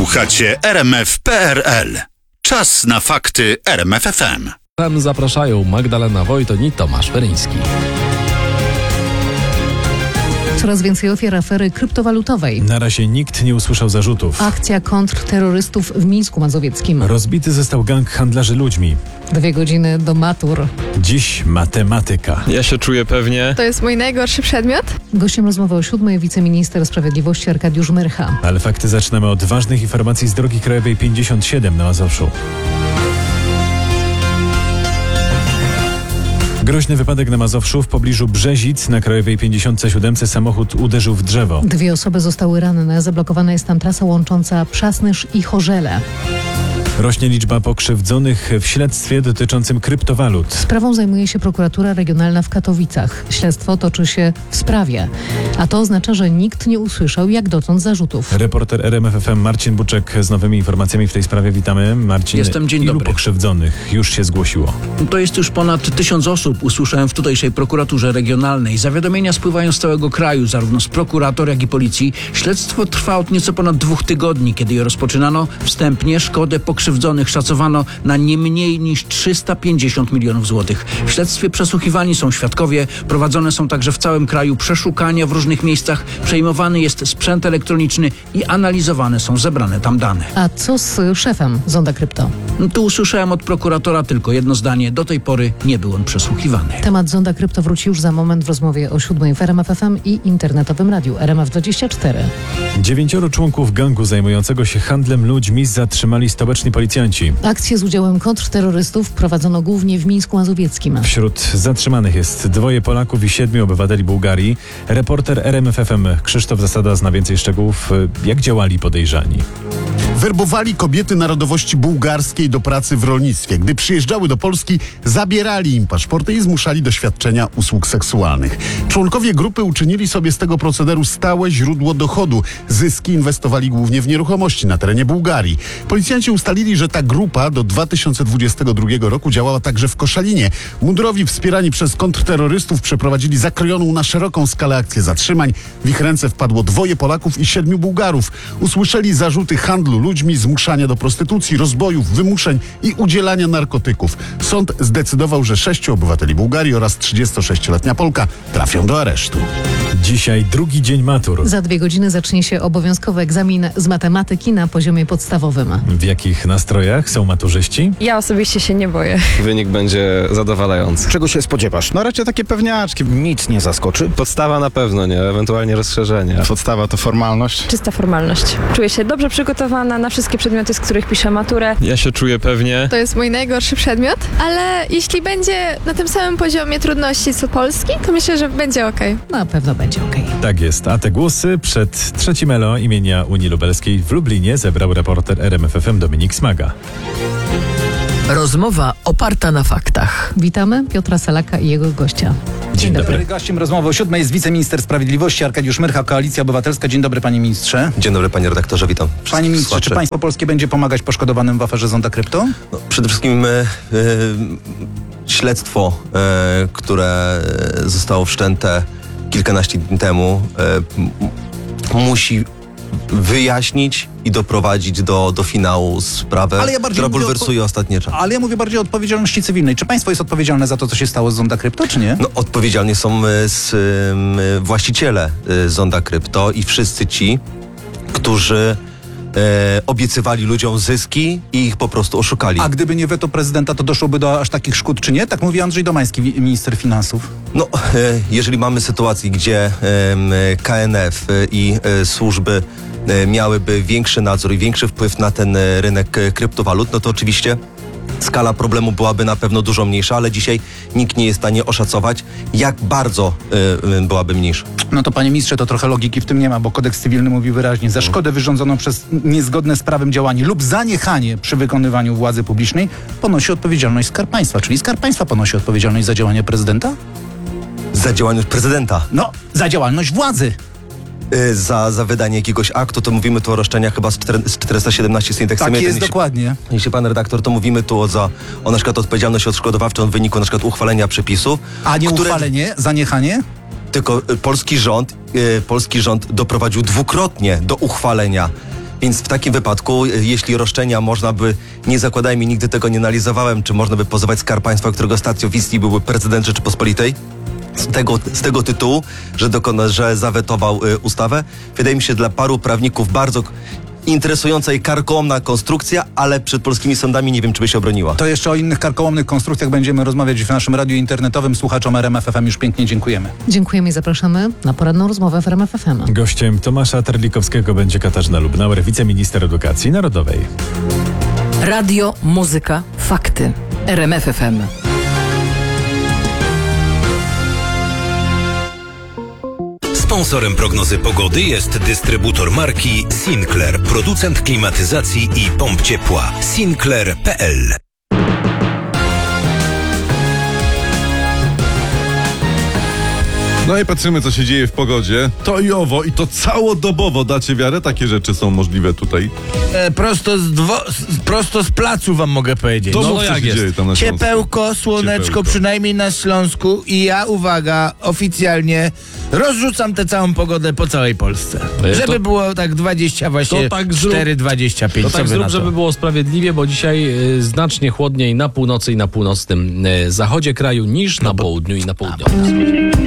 Słuchacie RMF.pl. Czas na fakty RMF FM. Tam zapraszają Magdalena Wojton i Tomasz Weryński. Coraz więcej ofiar afery kryptowalutowej. Na razie nikt nie usłyszał zarzutów. Akcja kontrterrorystów w Mińsku Mazowieckim. Rozbity został gang handlarzy ludźmi. 2 godziny do matur. Dziś matematyka. Ja się czuję pewnie. To jest mój najgorszy przedmiot. Gościem rozmowy o 7 wiceminister sprawiedliwości Arkadiusz Myrcha. Ale fakty zaczynamy od ważnych informacji z drogi krajowej 57 na Mazowszu. Groźny wypadek na Mazowszu w pobliżu Brzezic. Na krajowej 57 samochód uderzył w drzewo. 2 osoby zostały ranne. Zablokowana jest tam trasa łącząca Przasnysz i Chorzele. Rośnie liczba pokrzywdzonych w śledztwie dotyczącym kryptowalut. Sprawą zajmuje się prokuratura regionalna w Katowicach. Śledztwo toczy się w sprawie. A to oznacza, że nikt nie usłyszał jak dotąd zarzutów. Reporter RMF FM Marcin Buczek z nowymi informacjami w tej sprawie. Witamy. Marcin, Jestem, dzień ilu dobry. pokrzywdzonych już się zgłosiło? To jest już ponad 1000 osób, usłyszałem w tutejszej prokuraturze regionalnej. Zawiadomienia spływają z całego kraju, zarówno z prokurator, jak i policji. Śledztwo trwa od nieco ponad 2 tygodni. Kiedy je rozpoczynano, wstępnie szkodę pokrzywdzonych szacowano na nie mniej niż 350 milionów złotych. W śledztwie przesłuchiwani są świadkowie, prowadzone są także w całym kraju przeszukania w różnych miejscach, przejmowany jest sprzęt elektroniczny i analizowane są zebrane tam dane. A co z szefem Zonda Krypto? Tu usłyszałem od prokuratora tylko jedno zdanie. Do tej pory nie był on przesłuchiwany. Temat Zonda Krypto wróci już za moment w rozmowie o 7 w RMF FM i internetowym radiu RMF24. 9 członków gangu zajmującego się handlem ludźmi zatrzymali stoczni policjanci. Akcję z udziałem kontrterrorystów prowadzono głównie w Mińsku Mazowieckim. Wśród zatrzymanych jest 2 Polaków i 7 obywateli Bułgarii. Reporter RMF FM Krzysztof Zasada zna więcej szczegółów. Jak działali podejrzani? Werbowali kobiety narodowości bułgarskiej do pracy w rolnictwie. Gdy przyjeżdżały do Polski, zabierali im paszporty i zmuszali do świadczenia usług seksualnych. Członkowie grupy uczynili sobie z tego procederu stałe źródło dochodu. Zyski inwestowali głównie w nieruchomości na terenie Bułgarii. Policjanci ustalili, że ta grupa do 2022 roku działała także w Koszalinie. Mundurowi wspierani przez kontrterrorystów przeprowadzili zakrojoną na szeroką skalę akcję zatrzymań. W ich ręce wpadło 2 Polaków i 7 Bułgarów. Usłyszeli zarzuty handlu ludźmi, zmuszania do prostytucji, rozbojów, wymuszeń i udzielania narkotyków. Sąd zdecydował, że 6 obywateli Bułgarii oraz 36-letnia Polka trafią do aresztu. Dzisiaj drugi dzień matur. Za 2 godziny zacznie się obowiązkowy egzamin z matematyki na poziomie podstawowym. W jakich nastrojach są maturzyści? Ja osobiście się nie boję. Wynik będzie zadowalający. Czego się spodziewasz? No raczej takie pewniaczki, nic nie zaskoczy. Podstawa na pewno, nie? Ewentualnie rozszerzenie. Podstawa to formalność. Czysta formalność. Czuję się dobrze przygotowana na wszystkie przedmioty, z których piszę maturę. Ja się czuję pewnie. To jest mój najgorszy przedmiot, ale jeśli będzie na tym samym poziomie trudności co polski, to myślę, że będzie okej. Na pewno będzie okej. Tak jest. A te głosy przed 3. Elo imienia Unii Lubelskiej w Lublinie zebrał reporter RMF FM Dominik Smaga. Rozmowa oparta na faktach. Witamy Piotra Salaka i jego gościa. Dzień dobry. Gościem rozmowy o 7 jest wiceminister sprawiedliwości Arkadiusz Myrcha, Koalicja Obywatelska. Dzień dobry, panie ministrze. Dzień dobry, panie redaktorze, witam. Panie ministrze, czy państwo polskie będzie pomagać poszkodowanym w aferze Zonda Krypto? No, przede wszystkim śledztwo, które zostało wszczęte kilkanaście dni temu, musi wyjaśnić i doprowadzić do finału sprawę, która bulwersuje ostatnie czasy. Ale ja mówię bardziej o odpowiedzialności cywilnej. Czy państwo jest odpowiedzialne za to, co się stało z Zonda Krypto, czy nie? No, odpowiedzialni są właściciele Zonda Krypto i wszyscy ci, którzy obiecywali ludziom zyski i ich po prostu oszukali. A gdyby nie weto prezydenta, to doszłoby do aż takich szkód, czy nie? Tak mówi Andrzej Domański, minister finansów. No, jeżeli mamy sytuację, gdzie KNF i służby miałyby większy nadzór i większy wpływ na ten rynek kryptowalut, no to oczywiście skala problemu byłaby na pewno dużo mniejsza, ale dzisiaj nikt nie jest w stanie oszacować, jak bardzo byłaby mniejsza. No to panie ministrze, to trochę logiki w tym nie ma, bo kodeks cywilny mówi wyraźnie, za szkodę wyrządzoną przez niezgodne z prawem działanie lub zaniechanie przy wykonywaniu władzy publicznej ponosi odpowiedzialność Skarb Państwa, czyli Skarb Państwa ponosi odpowiedzialność za działanie prezydenta? Za działalność prezydenta? No, za działalność władzy. Za wydanie jakiegoś aktu, to mówimy tu o roszczeniach chyba z 417 z indeksem. Tak jest, dokładnie. Jeśli pan redaktor, to mówimy tu o na przykład odpowiedzialność odszkodowawczą w wyniku na przykład uchwalenia przepisów. A nie uchwalenie, zaniechanie? Tylko polski rząd doprowadził dwukrotnie do uchwalenia Więc w takim wypadku, jeśli roszczenia można by, nie zakładajmy, nigdy tego nie analizowałem, czy można by pozować Skarb Państwa, którego stacją w istnieniu byłby prezydent Rzeczypospolitej, z tego tytułu, że zawetował ustawę. Wydaje mi się, dla paru prawników bardzo interesująca i karkołomna konstrukcja, ale przed polskimi sądami nie wiem, czy by się obroniła. To jeszcze o innych karkołomnych konstrukcjach będziemy rozmawiać w naszym radiu internetowym. Słuchaczom RMF FM już pięknie dziękujemy. Dziękujemy i zapraszamy na poranną rozmowę w RMF FM. Gościem Tomasza Terlikowskiego będzie Katarzyna Lubnauer, wiceminister edukacji narodowej. Radio, muzyka, fakty. RMF FM. Sponsorem prognozy pogody jest dystrybutor marki Sinclair, producent klimatyzacji i pomp ciepła. Sinclair.pl. No i patrzymy, co się dzieje w pogodzie. To i owo, i to całodobowo. Dacie wiarę? Takie rzeczy są możliwe tutaj. Prosto z placu wam mogę powiedzieć. To mów, co się dzieje tam na Śląsku. Ciepełko, słoneczko, przynajmniej na Śląsku i ja, uwaga, oficjalnie rozrzucam tę całą pogodę po całej Polsce. Żeby było tak 20, właśnie 4-25. To tak zrób, żeby było sprawiedliwie, bo dzisiaj znacznie chłodniej na północy i na północnym zachodzie kraju niż na południu i na południu.